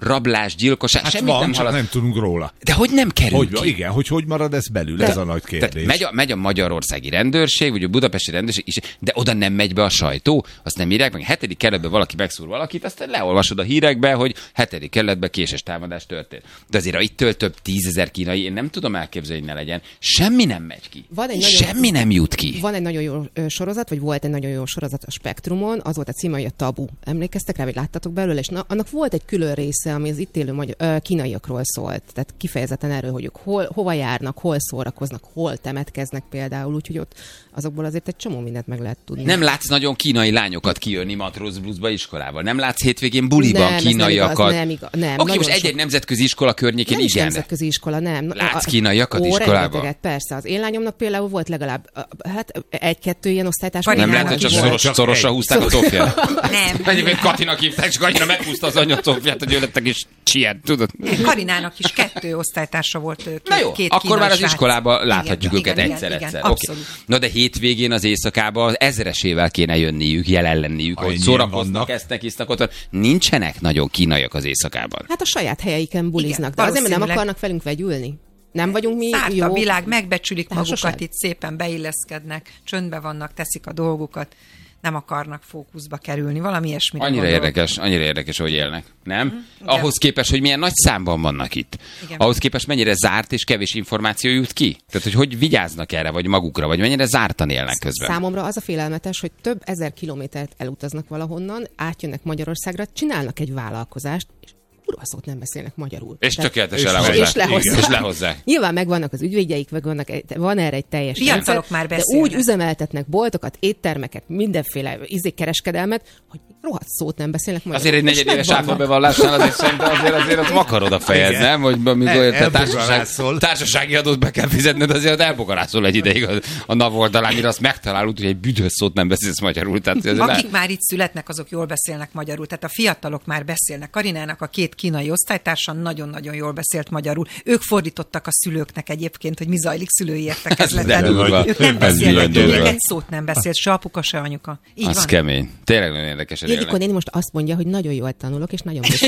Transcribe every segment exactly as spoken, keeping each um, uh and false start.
rablás, gyilkosság, hát semmit van, nem csak hallott. nem tudunk róla. De hogy nem kerül hogy, ki? Igen, hogy hogy marad ez belül, de, ez a nagy kérdés. Tehát megy, a, megy a magyarországi rendőrség, vagy a budapesti rendőrség is, de oda nem megy be a sajtó, azt nem írják meg. A hetedik kerületben valaki megszúr valakit, aztán leolvasod a hírekbe, hogy hetedik kerületben késés támadás történt. De azért itt tölt több tízezer kínai, én nem tudom elképzelni, hogy ne legyen. Semmi nem megy ki. Nagyon, semmi nem jut ki. Van egy nagyon jó sorozat, vagy volt egy nagyon jó sorozat a Spektrumon, az volt a címe, hogy a Tabu. Emlékeztek rá, vagy láttatok belőle, és na, annak volt egy külön része, ami az itt élő magyar, ö, kínaiakról szólt. Tehát kifejezetten erről, hogy ők hol, hova járnak, hol szórakoznak, hol temetkeznek például, úgyhogy ott azokból azért egy csomó mindent meg lehet tudni. Nem látsz nagyon kínai lányokat kijönni Matróz Bluesba iskolával. Nem látsz hétvégén buliban nem, kínaiakat. Nem, igaz, nem, Oké, most egy-egy nemzetközi iskola környékén nem igen. nemzetközi iskola, nem. Látsz kínaiakat Ó, iskolában? Rengeteget, persze. Az én lányomnak például volt legalább hát egy-kettő ilyen osztálytárs. Nem lehet, hogy csak szoros, szorosra húzták a Zófiát? Nem. Egyébként Katinak hívták, és annyira meghúzta az anya Zófiát, hogy ő lettek is csiet, tudod? Karinának is kettő osztálytársa volt. Két, Na jó, két akkor már az srác. iskolában láthatjuk igen, őket igen, egyszer-egyszer. igen, Okay. abszolút. Na de hétvégén az éjszakában az ezresével kéne jönniük, jelen lenniük, hogy szórakoznak, esznek, isznak ott. Nincsenek nagyon kínaiak az éjszakában. Hát a saját helyeiken buliznak, de azért nem akarnak velünk vegyülni. Nem vagyunk mi Zárt jó. a világ, megbecsülik magukat, sosem. itt szépen beilleszkednek, csöndbe vannak, teszik a dolgukat, nem akarnak fókuszba kerülni, valami ilyesmire Annyira gondolok. érdekes, annyira érdekes, hogy élnek, nem? Mm, Ahhoz képest, hogy milyen nagy számban vannak itt. Igen. Ahhoz képest mennyire zárt és kevés információ jut ki. Tehát, hogy hogy vigyáznak erre, vagy magukra, vagy mennyire zártan élnek közben. Számomra az a félelmetes, hogy több ezer kilométert elutaznak valahonnan, átjönnek Magyarországra, csinálnak egy vállalkozást, és kurva szót nem beszélnek magyarul. És Tehát- tökéletesen és, lehozzák. és lehozzák. És lehozzák. Nyilván megvannak az ügyvédjeik, meg vannak, van erre egy teljes Fiatalok rendszer, már de beszélnek. úgy üzemeltetnek boltokat, éttermeket, mindenféle izékereskedelmet, hogy rohadt szót nem beszélnek magyarul. Azért egy És negyedéves megvannak. áfabevallásnál azért szerintem azért, azért az vakarod a fejed, Igen. nem? Hogy amikor El- te társaság, elbogarászol. társasági adót be kell fizetned, azért elbogarászol egy ideig a, a NAV oldalán, mire azt megtalálod, hogy egy büdös szót nem beszélsz magyarul. Tehát azért Akik lehet- már itt születnek, azok jól beszélnek magyarul, tehát a fiatalok már beszélnek. Karinának a két kínai osztálytársa nagyon-nagyon jól beszélt magyarul. Ők fordítottak a szülőknek egyébként, hogy mi zajlik szülői de értekezleten. durva. Ők nem Ez beszélnek, nagyon még durva. egy szót nem beszélt, se apuka, se anyuka. Így Az van. kemény. Tényleg nagyon érdekesen élnek. Ildikó néni most azt mondja, hogy nagyon jól tanulok, és nagyon büszke.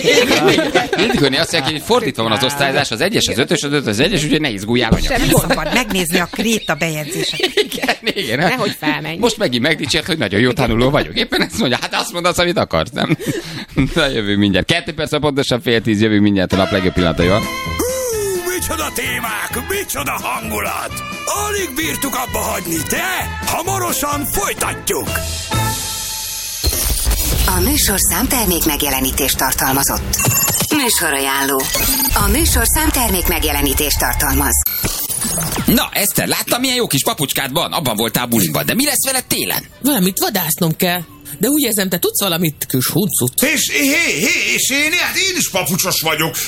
Ildikó néni azt mondja, hogy fordítva van az osztályzás, az egyes, az ötös, az ötös, az egyes, úgyhogy ne izguljál anya. Nem szabad megnézni a kréta bejegyzéseket. Igen, igen. hát Nehogy felmenj. Most megint megdicsért, hogy nagyon jó tanuló vagyok. Éppen ezt mondja, hát azt mondasz, amit akarsz, nem? Na, jövünk mindjárt. Kettő perc, a pontosan fél tíz, jövünk mindjárt a nap legjobb pillanataival. Hú, micsoda témák, micsoda hangulat! Alig bírtuk abba hagyni, de hamarosan folytatjuk! A műsorszám termék megjelenítést tartalmazott. Műsorajánló. A műsorszám termék megjelenítést tartalmaz. Na, Eszter, láttam, milyen jó kis papucskád van? Abban voltál buliban, de mi lesz veled télen? Valamit vadásznom kell. De úgy érzem, te tudsz valamit, kis huncut. És hé, hé, és én, hát én is papucsos vagyok.